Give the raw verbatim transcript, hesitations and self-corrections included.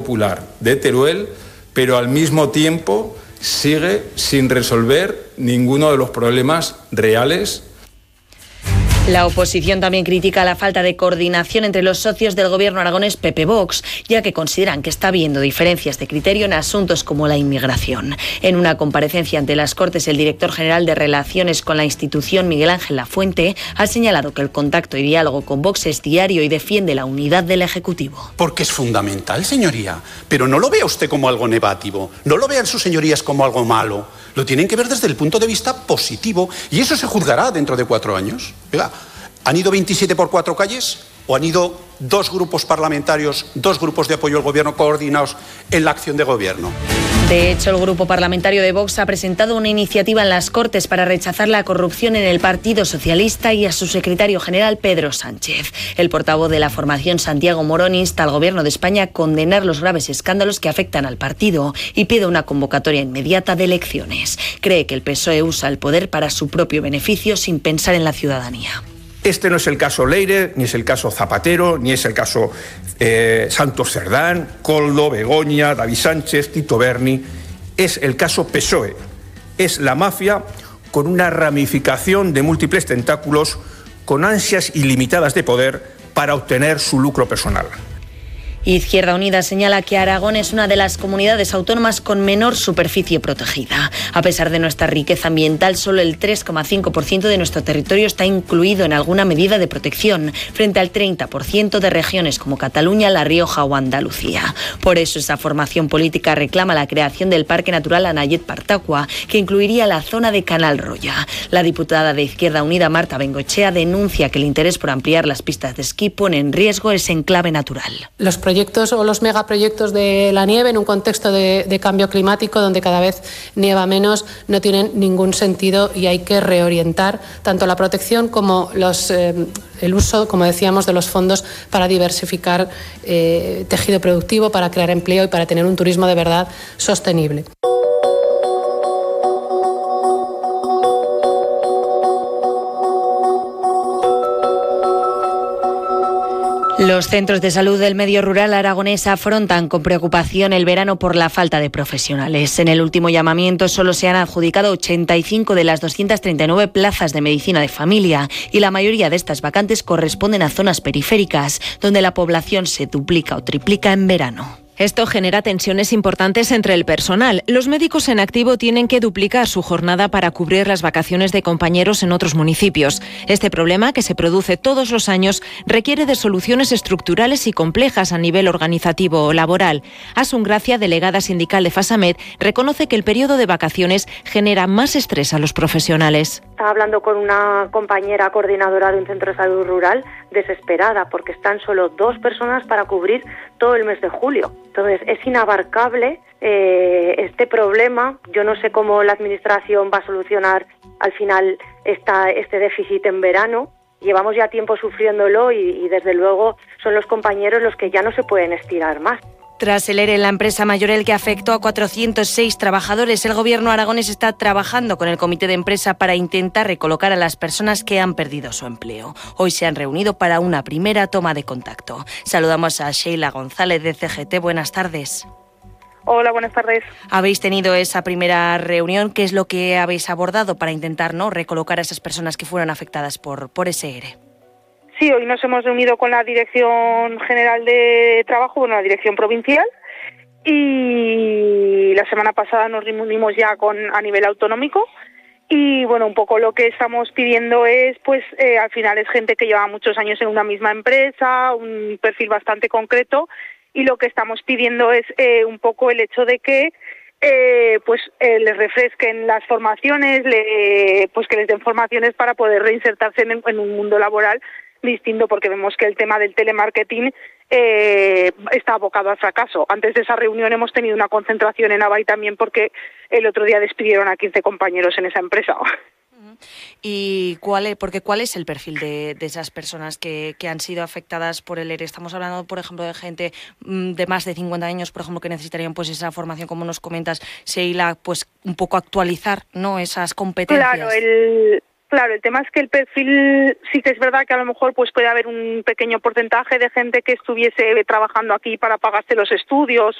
Popular de Teruel, pero al mismo tiempo sigue sin resolver ninguno de los problemas reales. La oposición también critica la falta de coordinación entre los socios del gobierno aragonés P P-Vox, ya que consideran que está habiendo diferencias de criterio en asuntos como la inmigración. En una comparecencia ante las Cortes, el director general de Relaciones con la institución, Miguel Ángel Lafuente, ha señalado que el contacto y diálogo con Vox es diario y defiende la unidad del Ejecutivo. Porque es fundamental, señoría. Pero no lo vea usted como algo negativo, no lo vean sus señorías como algo malo. Lo tienen que ver desde el punto de vista positivo y eso se juzgará dentro de cuatro años. Oiga, ¿han ido veintisiete por cuatro calles o han ido dos grupos parlamentarios, dos grupos de apoyo al gobierno coordinados en la acción de gobierno? De hecho, el grupo parlamentario de Vox ha presentado una iniciativa en las Cortes para rechazar la corrupción en el Partido Socialista y a su secretario general, Pedro Sánchez. El portavoz de la formación, Santiago Morón, insta al Gobierno de España a condenar los graves escándalos que afectan al partido y pide una convocatoria inmediata de elecciones. Cree que el P S O E usa el poder para su propio beneficio sin pensar en la ciudadanía. Este no es el caso Leire, ni es el caso Zapatero, ni es el caso eh, Santos Cerdán, Koldo, Begoña, David Sánchez, Tito Berni. Es el caso P S O E. Es la mafia con una ramificación de múltiples tentáculos, con ansias ilimitadas de poder para obtener su lucro personal. Izquierda Unida señala que Aragón es una de las comunidades autónomas con menor superficie protegida. A pesar de nuestra riqueza ambiental, solo el tres coma cinco por ciento de nuestro territorio está incluido en alguna medida de protección, frente al treinta por ciento de regiones como Cataluña, La Rioja o Andalucía. Por eso esa formación política reclama la creación del Parque Natural Anayet-Partagua, que incluiría la zona de Canal Roya. La diputada de Izquierda Unida, Marta Bengoechea, denuncia que el interés por ampliar las pistas de esquí pone en riesgo ese enclave natural. Los proyectos o los megaproyectos de la nieve en un contexto de, de cambio climático donde cada vez nieva menos no tienen ningún sentido y hay que reorientar tanto la protección como los, eh, el uso, como decíamos, de los fondos para diversificar eh, tejido productivo, para crear empleo y para tener un turismo de verdad sostenible. Los centros de salud del medio rural aragonés afrontan con preocupación el verano por la falta de profesionales. En el último llamamiento solo se han adjudicado ochenta y cinco de las doscientas treinta y nueve plazas de medicina de familia y la mayoría de estas vacantes corresponden a zonas periféricas, donde la población se duplica o triplica en verano. Esto genera tensiones importantes entre el personal. Los médicos en activo tienen que duplicar su jornada para cubrir las vacaciones de compañeros en otros municipios. Este problema, que se produce todos los años, requiere de soluciones estructurales y complejas a nivel organizativo o laboral. Asun Gracia, delegada sindical de Fasamed, reconoce que el periodo de vacaciones genera más estrés a los profesionales. Estaba hablando con una compañera coordinadora de un centro de salud rural desesperada porque están solo dos personas para cubrir todo el mes de julio. Entonces es inabarcable eh, este problema. Yo no sé cómo la administración va a solucionar al final esta, este déficit en verano. Llevamos ya tiempo sufriéndolo y, y desde luego son los compañeros los que ya no se pueden estirar más. Tras el ERE en la empresa Mayorel, que afectó a cuatrocientos seis trabajadores, el gobierno aragonés está trabajando con el comité de empresa para intentar recolocar a las personas que han perdido su empleo. Hoy se han reunido para una primera toma de contacto. Saludamos a Sheila González de C G T. Buenas tardes. Hola, buenas tardes. Habéis tenido esa primera reunión. ¿Qué es lo que habéis abordado para intentar, ¿no?, recolocar a esas personas que fueron afectadas por, por ese ERE? Sí, hoy nos hemos reunido con la Dirección General de Trabajo, bueno, la Dirección Provincial, y la semana pasada nos reunimos ya con a nivel autonómico. Y bueno, un poco lo que estamos pidiendo es, pues eh, al final es gente que lleva muchos años en una misma empresa, un perfil bastante concreto, y lo que estamos pidiendo es eh, un poco el hecho de que eh, pues eh, les refresquen las formaciones, le, pues que les den formaciones para poder reinsertarse en, en un mundo laboral distinto, porque vemos que el tema del telemarketing eh, está abocado al fracaso. Antes de esa reunión hemos tenido una concentración en Abay también porque el otro día despidieron a quince compañeros en esa empresa. ¿Y cuál es, porque cuál es el perfil de, de esas personas que, que han sido afectadas por el ERE? Estamos hablando, por ejemplo, de gente de más de cincuenta años, por ejemplo, que necesitarían pues esa formación, como nos comentas, Sheila, pues un poco actualizar, ¿no?, esas competencias. Claro, el... Claro, el tema es que el perfil sí que es verdad que a lo mejor pues puede haber un pequeño porcentaje de gente que estuviese trabajando aquí para pagarse los estudios